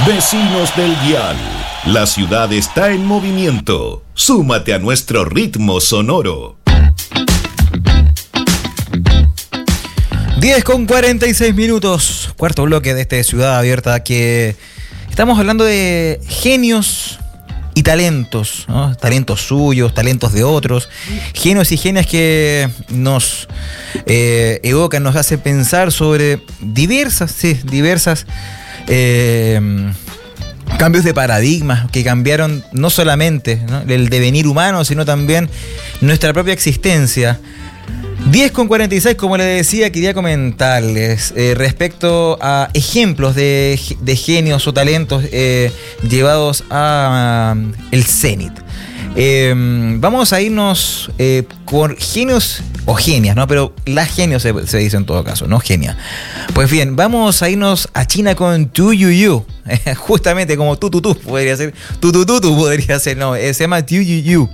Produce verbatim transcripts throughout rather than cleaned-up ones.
Vecinos del Dial, la ciudad está en movimiento. Súmate a nuestro ritmo sonoro. diez con cuarenta y seis minutos, cuarto bloque de este Ciudad Abierta, que estamos hablando de genios y talentos, ¿no? Talentos suyos, talentos de otros, genios y genias que nos eh, evocan, nos hacen pensar sobre diversas, sí, diversas eh, cambios de paradigmas que cambiaron no solamente, ¿no?, el devenir humano, sino también nuestra propia existencia. diez con cuarenta y seis, como les decía, quería comentarles eh, respecto a ejemplos de, de genios o talentos eh, llevados a uh, el cenit. Eh, vamos a irnos eh, con genios o genias, ¿no? Pero las genios se, se dice en todo caso, no genia. Pues bien, vamos a irnos a China con Tu Yu Yu. Justamente como tu tu tu podría ser. Tu tu tu tu podría ser, no, eh, se llama Tu Yu Yu.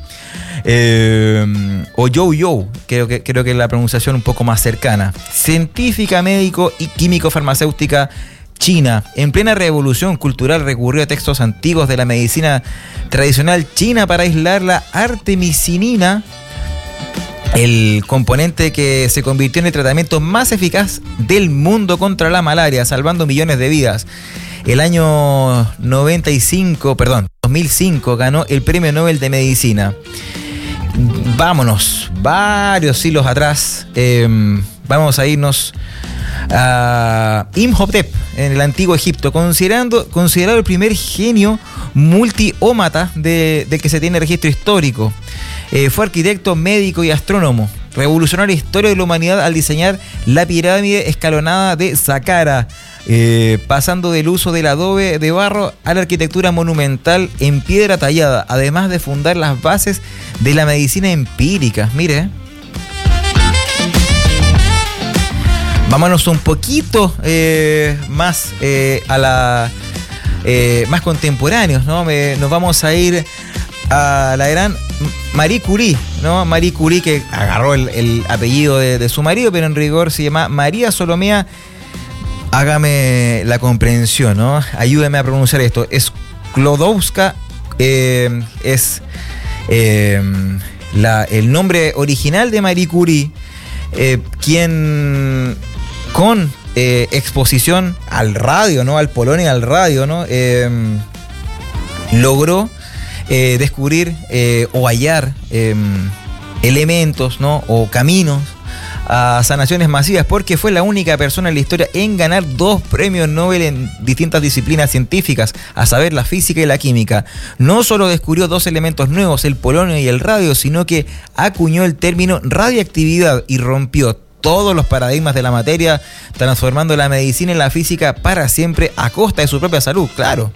Eh, o Yo Yo, creo que, creo que es la pronunciación un poco más cercana. Científica, médico y químico farmacéutica china. En plena revolución cultural recurrió a textos antiguos de la medicina tradicional china para aislar la artemisinina, el componente que se convirtió en el tratamiento más eficaz del mundo contra la malaria, salvando millones de vidas. El año noventa y cinco, perdón, dos mil cinco ganó el Premio Nobel de Medicina. Vámonos, varios siglos atrás, eh, vamos a irnos a Imhotep en el antiguo Egipto, considerando, considerado el primer genio multiómata de, de que se tiene registro histórico. Eh, fue arquitecto, médico y astrónomo. Revolucionó la historia de la humanidad al diseñar la pirámide escalonada de Saqqara, eh, pasando del uso del adobe de barro a la arquitectura monumental en piedra tallada, además de fundar las bases de la medicina empírica. Mire, vámonos un poquito eh, más eh, a la eh, más contemporáneos, ¿no? Me, nos vamos a ir a la gran Marie Curie, ¿no? Marie Curie, que agarró el, el apellido de, de su marido, pero en rigor se llama María Salomea. Hágame la comprensión, ¿no? Ayúdeme a pronunciar esto. Sklodowska eh, es eh, la, el nombre original de Marie Curie, eh, quien con eh, exposición al radio, ¿no? Al polonio y al radio, ¿no? Eh, logró eh, descubrir eh, o hallar eh, elementos, ¿no? O caminos a sanaciones masivas, porque fue la única persona en la historia en ganar dos premios Nobel en distintas disciplinas científicas, a saber, la física y la química. No solo descubrió dos elementos nuevos, el polonio y el radio, sino que acuñó el término radiactividad y rompió todos los paradigmas de la materia, transformando la medicina y la física para siempre a costa de su propia salud, claro.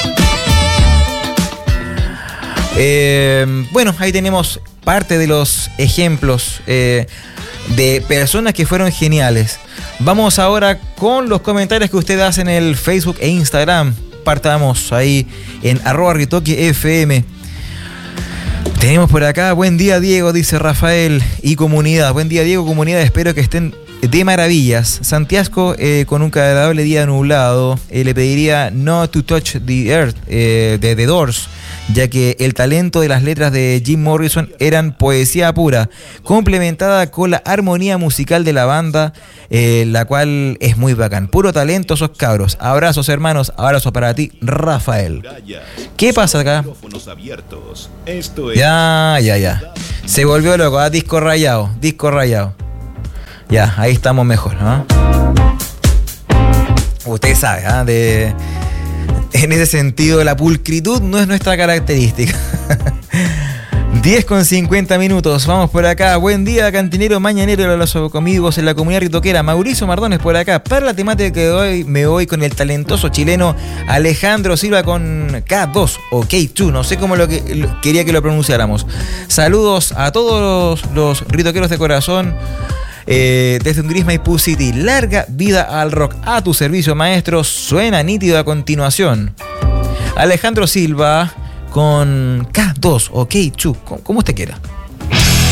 Eh, bueno, ahí tenemos parte de los ejemplos eh, de personas que fueron geniales. Vamos ahora con los comentarios que ustedes hacen en el Facebook e Instagram. Partamos ahí en arroba Ritoque F M. Tenemos por acá, buen día Diego, dice Rafael, y comunidad. Buen día Diego, comunidad, espero que estén de maravillas. Santiago, eh, con un agradable día nublado, eh, le pediría No to Touch the Earth eh, de The Doors, ya que el talento de las letras de Jim Morrison eran poesía pura, complementada con la armonía musical de la banda, eh, la cual es muy bacán. Puro talento esos cabros. Abrazos hermanos, abrazos para ti, Rafael. ¿Qué pasa acá? Ya, ya, ya. Se volvió loco, ¿eh? Disco rayado, disco rayado. Ya, ahí estamos mejor, ¿no? Usted sabe, ¿eh? De... En ese sentido, la pulcritud no es nuestra característica. diez con cincuenta minutos, vamos por acá. Buen día, cantinero mañanero de los amigos en la comunidad ritoquera. Mauricio Mardones por acá. Para la temática de hoy, me voy con el talentoso chileno Alejandro Silva con K dos o K dos. No sé cómo lo que lo, quería que lo pronunciáramos. Saludos a todos los, los ritoqueros de corazón. Eh, desde un gris Maipú City, larga vida al rock. A tu servicio, maestro, suena nítido a continuación. Alejandro Silva con K dos o K dos, como usted quiera.